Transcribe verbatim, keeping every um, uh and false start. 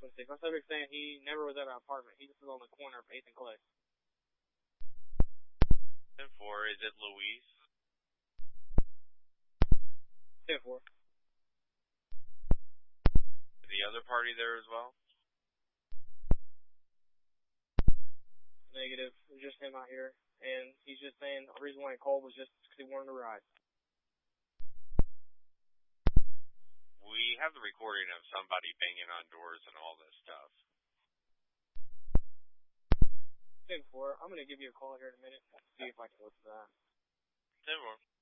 frequency. My subject's saying he never was at an apartment. He just was on the corner of eighth and Clay. ten four, is it Luis? ten four. Is the other party there as well? Negative. It's just him out here. And he's just saying the reason why he called was just because he wanted to ride. We have the recording of somebody banging on doors and all this stuff. ten four. I'm going to give you a call here in a minute. See if I can listen to that. ten four.